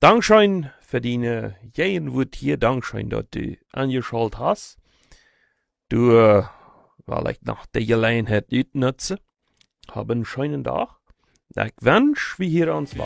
Dankeschön für deine jeden Wort hier. Dankeschön, dass du angeschaut hast. Du vielleicht noch die Gelegenheit utnutzen. Hab einen schönen Tag. Ich wünsche, wir hören uns bald.